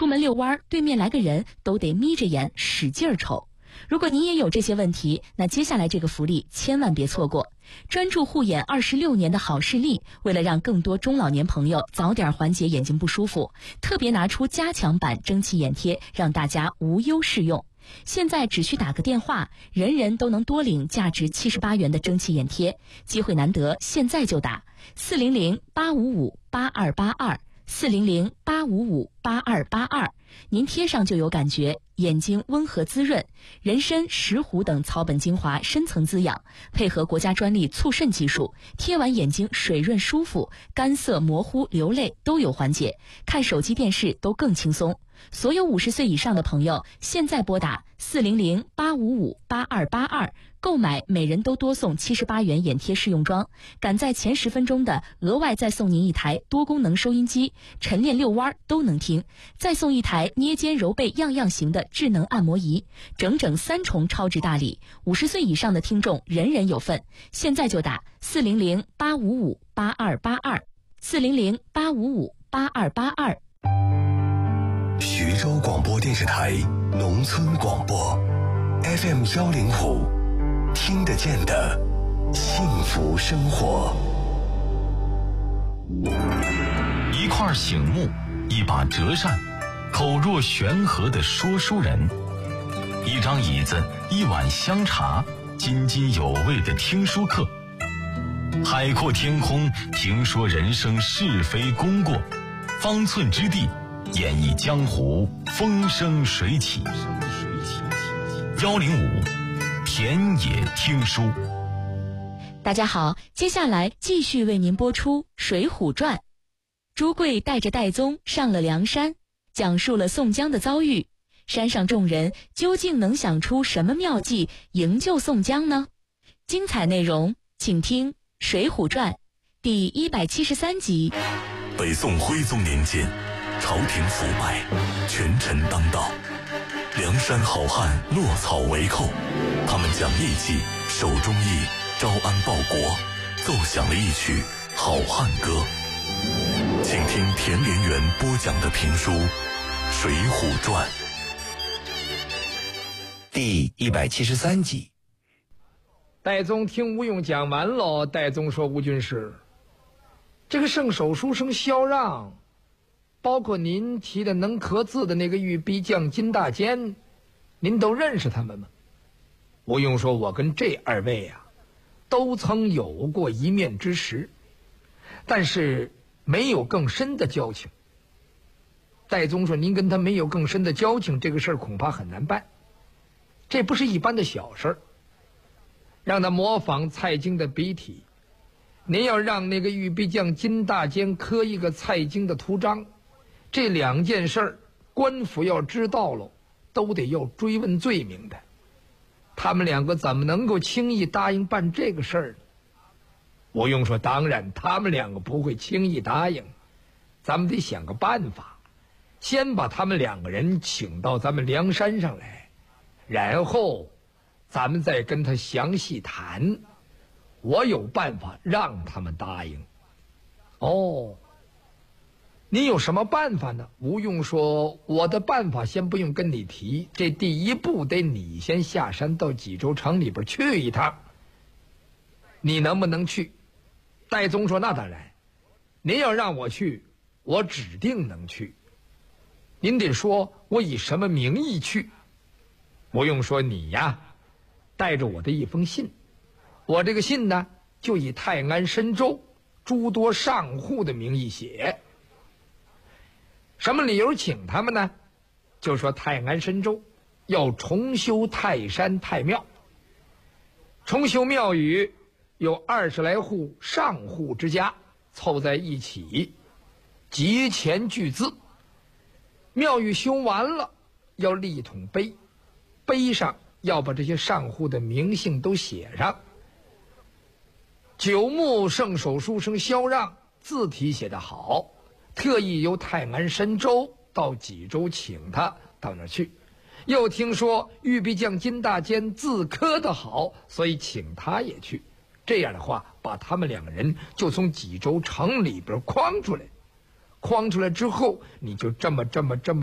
出门遛弯，对面来个人都得眯着眼使劲瞅。如果你也有这些问题，那接下来这个福利千万别错过。专注护眼26年的好视力，为了让更多中老年朋友早点缓解眼睛不舒服，特别拿出加强版蒸汽眼贴，让大家无忧试用。现在只需打个电话，人人都能多领价值78元的蒸汽眼贴，机会难得，现在就打400-855-8282，400-855-8282，您贴上就有感觉，眼睛温和滋润，人参、石斛等草本精华深层滋养，配合国家专利促渗技术，贴完眼睛水润舒服，干涩模糊流泪都有缓解，看手机电视都更轻松。所有50岁以上的朋友，现在拨打400-855-8282，购买每人都多送78元眼贴试用装，赶在前10分钟的额外再送您一台多功能收音机，晨练遛弯都能听，再送一台捏肩揉背样样行的智能按摩仪，整整3重超值大礼，50岁以上的听众人人有份。现在就打400-855-8282，400-855-8282。 徐州广播电视台农村广播 FM105，听得见的幸福生活。 一块醒目，一把折扇，口若悬河的说书人，一张椅子，一碗香茶，津津有味的听书课。海阔天空，评说人生是非功过，方寸之地，演绎江湖风生水起。105田野听书。 大家好，接下来继续为您播出《水浒传》。朱贵带着戴宗上了梁山，讲述了宋江的遭遇。山上众人究竟能想出什么妙计营救宋江呢？精彩内容请听《水浒传》第173集。 北宋徽宗年间，朝廷腐败，权臣当道，梁山好汉落草为寇，他们讲义气，守忠义，招安报国，奏响了一曲好汉歌。请听田连元播讲的评书《水浒传》 第173集。 戴宗听吴用讲完了，戴宗说：“吴军师，这个圣手书生萧让，包括您提的能刻字的那个玉壁将金大坚，您都认识他们吗？”吴用说：“我跟这2位啊，都曾有过一面之时，但是没有更深的交情。”戴宗说：“您跟他没有更深的交情，这个事儿恐怕很难办。这不是一般的小事儿。让他模仿蔡京的笔体，您要让那个玉壁将金大坚刻一个蔡京的图章，这2件事儿，官府要知道了，都得要追问罪名的。他们2个怎么能够轻易答应办这个事儿呢？”吴用说：“当然，他们2个不会轻易答应，咱们得想个办法，先把他们2个人请到咱们梁山上来，然后咱们再跟他详细谈，我有办法让他们答应。”哦，你有什么办法呢？吴用说：“我的办法先不用跟你提，这第一步得你先下山到济州城里边去一趟，你能不能去？”戴宗说：“那当然，您要让我去，我指定能去。您得说我以什么名义去。”吴用说：“你呀，带着我的一封信，我这个信呢，就以泰安深州诸多上户的名义写。什么理由请他们呢？就说泰安深州要重修泰山太庙，重修庙宇有20来户上户之家凑在一起，集钱聚资。庙宇修完了，要立桶碑，碑上要把这些上户的名姓都写上。九牧圣手书生萧让字体写得好，特意由泰安深州到济州请他到那儿去。又听说玉壁将金大坚字刻得好，所以请他也去。这样的话，把他们2个人就从济州城里边诓出来。诓出来之后，你就这么